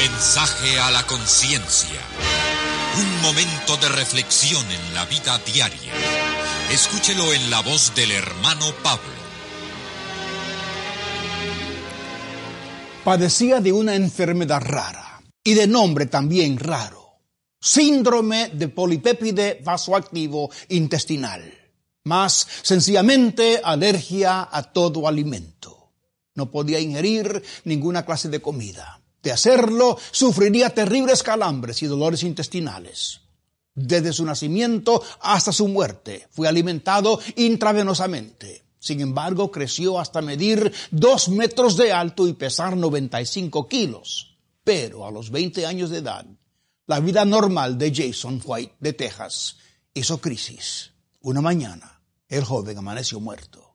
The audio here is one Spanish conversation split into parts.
Mensaje a la conciencia. Un momento de reflexión en la vida diaria. Escúchelo en la voz del hermano Pablo. Padecía de una enfermedad rara y de nombre también raro. Síndrome de polipépide vasoactivo intestinal. Más sencillamente, alergia a todo alimento. No podía ingerir ninguna clase de comida. De hacerlo, sufriría terribles calambres y dolores intestinales. Desde su nacimiento hasta su muerte, fue alimentado intravenosamente. Sin embargo, creció hasta medir 2 metros de alto y pesar 95 kilos. Pero a los 20 años de edad, la vida normal de Jason White de Texas hizo crisis. Una mañana, el joven amaneció muerto.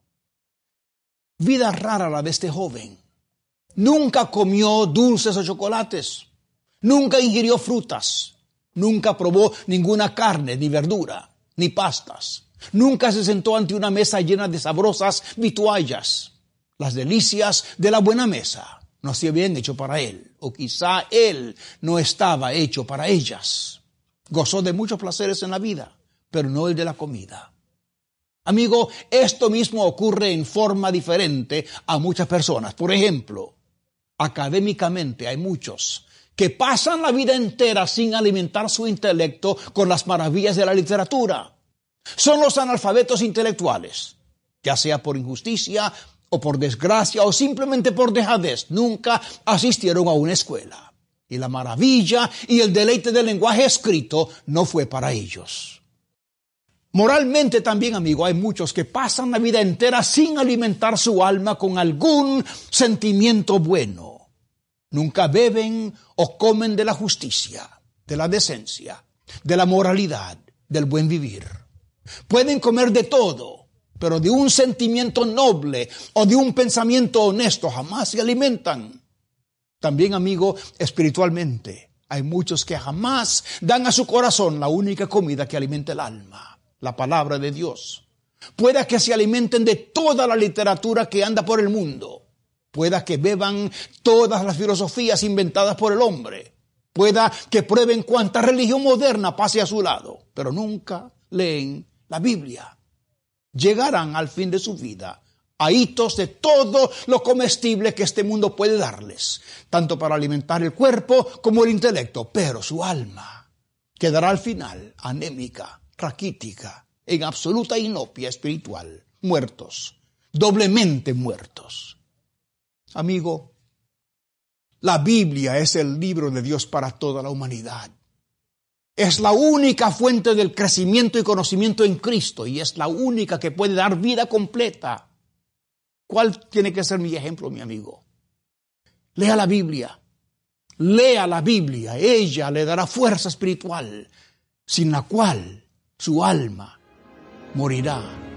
Vida rara la de este joven. Nunca comió dulces o chocolates. Nunca ingirió frutas. Nunca probó ninguna carne, ni verdura, ni pastas. Nunca se sentó ante una mesa llena de sabrosas vituallas. Las delicias de la buena mesa no se habían hecho para él. O quizá él no estaba hecho para ellas. Gozó de muchos placeres en la vida, pero no el de la comida. Amigo, esto mismo ocurre en forma diferente a muchas personas. Por ejemplo, académicamente hay muchos que pasan la vida entera sin alimentar su intelecto con las maravillas de la literatura. Son los analfabetos intelectuales, ya sea por injusticia o por desgracia o simplemente por dejadez. Nunca asistieron a una escuela. Y la maravilla y el deleite del lenguaje escrito no fue para ellos. Moralmente también, amigo, hay muchos que pasan la vida entera sin alimentar su alma con algún sentimiento bueno. Nunca beben o comen de la justicia, de la decencia, de la moralidad, del buen vivir. Pueden comer de todo, pero de un sentimiento noble o de un pensamiento honesto jamás se alimentan. También, amigo, espiritualmente, hay muchos que jamás dan a su corazón la única comida que alimenta el alma, la palabra de Dios. Pueda que se alimenten de toda la literatura que anda por el mundo. Pueda que beban todas las filosofías inventadas por el hombre. Pueda que prueben cuanta religión moderna pase a su lado, pero nunca leen la Biblia. Llegarán al fin de su vida ahitos de todo lo comestible que este mundo puede darles, tanto para alimentar el cuerpo como el intelecto, pero su alma quedará al final anémica, raquítica, en absoluta inopia espiritual, muertos, doblemente muertos. Amigo, la Biblia es el libro de Dios para toda la humanidad. Es la única fuente del crecimiento y conocimiento en Cristo y es la única que puede dar vida completa. ¿Cuál tiene que ser mi ejemplo, mi amigo? Lea la Biblia. Lea la Biblia. Ella le dará fuerza espiritual, sin la cual su alma morirá